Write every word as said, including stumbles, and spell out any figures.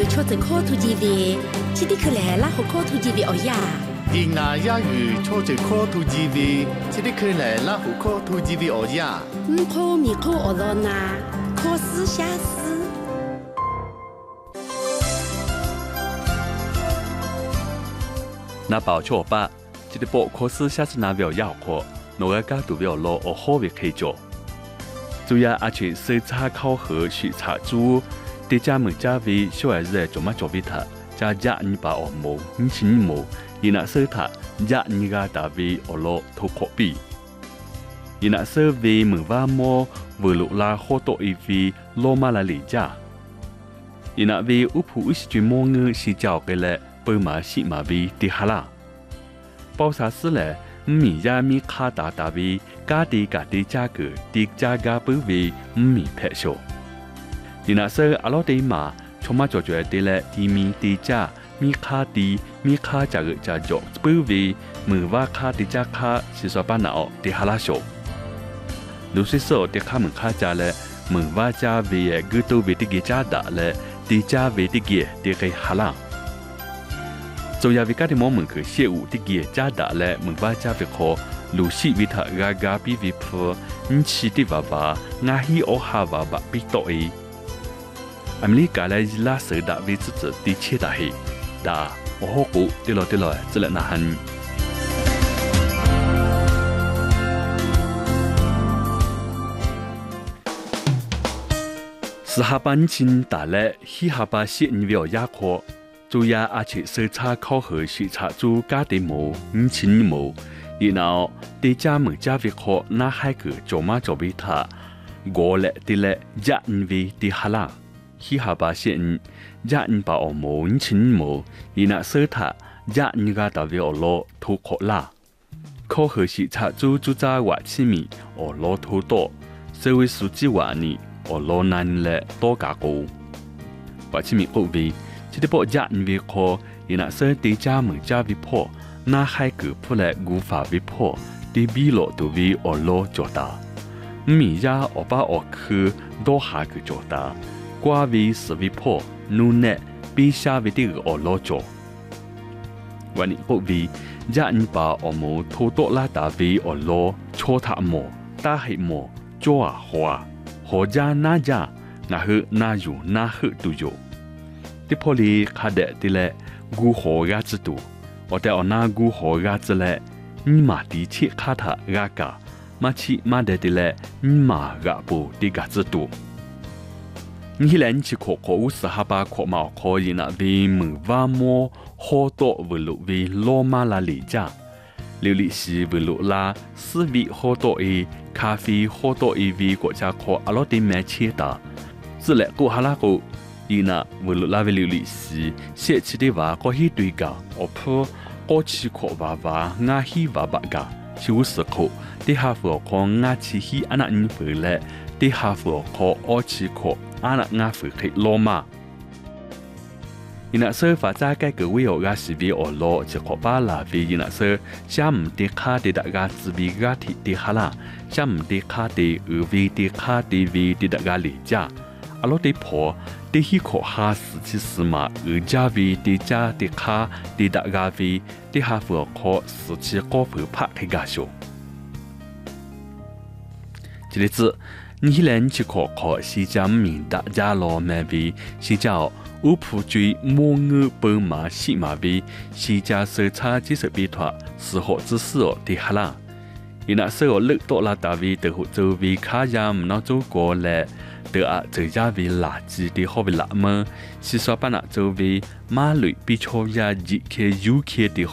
语说着口头机会，今天去来拉和口头机会哦呀。 印那亚语说着口头机会，今天去来拉和口头机会哦呀。 唔可咪可学了呐，考试下试。 那保错吧，今天报考试下次拿表要考，我个家都表落哦好为可以做。主要阿去审查考核许查组，对家门家为小孩子做嘛做俾他，家家你把我冇，你请你冇，伊那审他，家你个大为我落偷考比。伊那审为门话么，为路拉好多一位罗马来理家。伊那为乌普一时就么个是教给了，本马西马为地哈啦。包啥事嘞？米呀米卡达达为家地家地价格地价格不为米拍手。伊那时阿拉地嘛，从嘛就觉得嘞，地米地价米卡地米卡价格价格不为米瓦卡地价卡是说把那哦地哈拉手。如是说地卡门卡价嘞，米瓦价为个都为地个价达嘞，地价为地个地个哈拉。就要为家的某门去业务的个加大了，门把家为可，陆续为他家家比为普，你吃的娃娃，俺希奥哈娃娃比多诶。阿米家来伊拉手打为自己的切打嘿，打我好过对了对了，这来那很。是下班前打来，希下班些你要压课。主要阿且审查考核许查组家的冇，唔请冇，然后对家门家为考那海个做嘛做俾他，我嘞的嘞家人为的哈啦，希下把些家人把我冇唔请冇，然后审他家人家大为我攞土考啦，考核许查组组长话起米我攞土多，社会书记话你我攞难嘞多加高，话起米各位。这里报家人为考，伊那说对家门家为破，那还个破来无法为破，对比落都为二老做大。米家我把我去多下个做大，瓜为是为破，努呢比下为这个二老做。วันนี้พวกวี家人把我们偷多拉大为二老错他么，大黑么做啊花，何家哪家，那呵哪有哪呵都有。ที่พอลีขาเดติเลกูหอกาจิตุว่าแต่อนากูหอกาจิเลนี่มาดีที่ขาถากากามาชิมาเดติเลนี่มากาปูดีกาจิตุนี่แหละนี่ขอขออุตสาหบาขอมาขอยินะวีมือว่าโมฮอโตวิลุวีโลมาลาลิจาลิลิซีวิลุลาสวีฮอโตเอคาฟีฮอโตเอวีกว่าจะขออลอติแมเชตาจิเลกูฮาลากู伊那为了拉为流利时，写起的话可以对个，我怕过去考娃娃，俺希娃娃个，小时候的下副考俺去希俺那人回来，的下副考我去考俺那俺回去罗马。伊那说法在改革为我是为我老就考巴拉为伊那说，想唔得卡的大家自为个体的哈啦，想唔得卡的而为的卡的为的大家理解，阿罗的婆。对迄个哈斯其实嘛，而家为对家对卡对大家为对哈佛考时期高分拍开个小。这里子，你人去考考西江明大家老门为西江乌普追摩尔本马西马为西江审查技术比团是好之事哦对哈啦。伊那时候六多拉大为对福州为卡亚唔能做过来。得啊，这家为垃圾的好为垃么？是说把那周围马路比超呀一开又开的